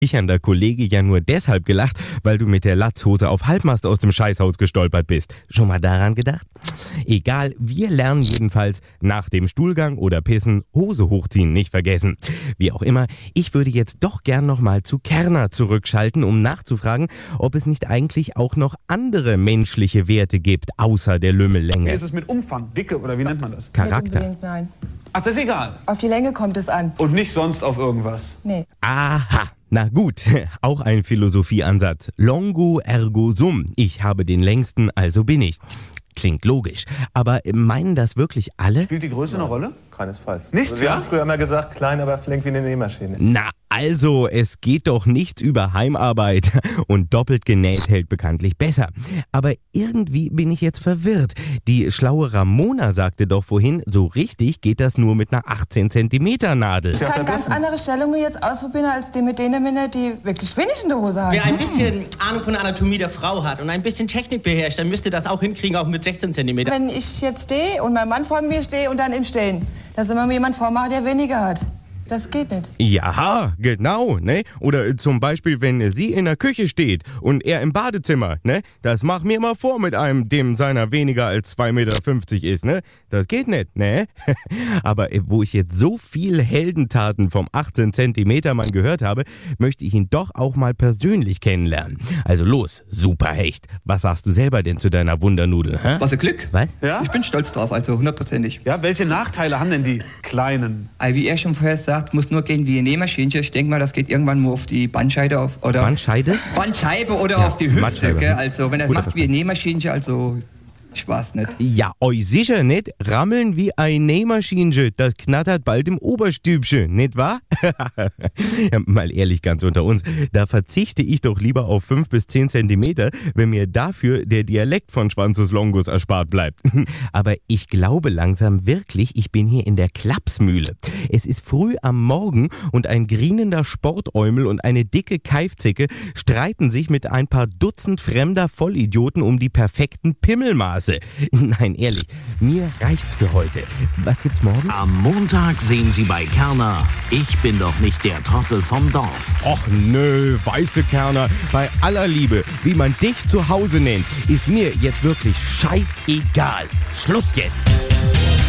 Ich an der Kollege ja nur deshalb gelacht, weil du mit der Latzhose auf Halbmast aus dem Scheißhaus gestolpert bist. Schon mal daran gedacht? Egal, wir lernen jedenfalls nach dem Stuhlgang oder Pissen Hose hochziehen nicht vergessen. Wie auch immer, ich würde jetzt doch gern nochmal zu Kerner zurückschalten, um nachzufragen, ob es nicht eigentlich auch noch andere menschliche Werte gibt, außer der Lümmellänge. Wie ist es mit Umfang, Dicke oder wie nennt man das? Charakter. Nicht unbedingt, nein. Ach, das ist egal. Auf die Länge kommt es an. Und nicht sonst auf irgendwas. Nee. Aha. Na gut, auch ein Philosophieansatz. Longo ergo sum. Ich habe den längsten, also bin ich. Klingt logisch. Aber meinen das wirklich alle? Spielt die Größe eine Rolle? Keinesfalls. Nicht, Wir ja? haben früher immer gesagt, klein, aber flink wie eine Nähmaschine. Na, also, es geht doch nichts über Heimarbeit. Und doppelt genäht hält bekanntlich besser. Aber irgendwie bin ich jetzt verwirrt. Die schlaue Ramona sagte doch vorhin, so richtig geht das nur mit einer 18 cm Nadel. Ich kann ganz andere Stellungen jetzt ausprobieren, als die mit denen Männer, die wirklich wenig in der Hose haben. Wer ein bisschen Ahnung von der Anatomie der Frau hat und ein bisschen Technik beherrscht, dann müsste das auch hinkriegen, auch mit 16 cm. Wenn ich jetzt stehe und mein Mann vor mir stehe und dann im Stehen, dass immer mir jemand vormacht, der weniger hat. Das geht nicht. Ja, genau, ne? Oder zum Beispiel, wenn sie in der Küche steht und er im Badezimmer, ne? Das mach mir mal vor mit einem, dem seiner weniger als 2,50 Meter ist, ne? Das geht nicht, ne? Aber wo ich jetzt so viel Heldentaten vom 18 Zentimeter Mann gehört habe, möchte ich ihn doch auch mal persönlich kennenlernen. Also los, Superhecht. Was sagst du selber denn zu deiner Wundernudel, hä? Was ein Glück. Was? Ja? Ich bin stolz drauf, also 100%. Ja, welche Nachteile haben denn die Kleinen? Wie er schon vorher sagt, muss nur gehen wie eine Nähmaschine. Ich denke mal, das geht irgendwann mal auf die Bandscheide oder Bandscheide? Bandscheibe oder Ja, auf die Hüfte. Bandscheibe. Gell? Also wenn er Guter macht wie eine Nähmaschine, also ich weiß nicht. Ja, euch sicher nicht. Rammeln wie ein Nähmaschinchen, das knattert bald im Oberstübchen, nicht wahr? Ja, mal ehrlich, ganz unter uns, da verzichte ich doch lieber auf 5 bis 10 Zentimeter, wenn mir dafür der Dialekt von Schwanzus Longus erspart bleibt. Aber ich glaube langsam wirklich, ich bin hier in der Klapsmühle. Es ist früh am Morgen und ein grinender Sportäumel und eine dicke Keifzicke streiten sich mit ein paar Dutzend fremder Vollidioten um die perfekten Pimmelmaße. Nein, ehrlich, mir reicht's für heute. Was gibt's morgen? Am Montag sehen Sie bei Kerner, ich bin doch nicht der Trottel vom Dorf. Och nö, weißt du, Kerner, bei aller Liebe, wie man dich zu Hause nennt, ist mir jetzt wirklich scheißegal. Schluss jetzt!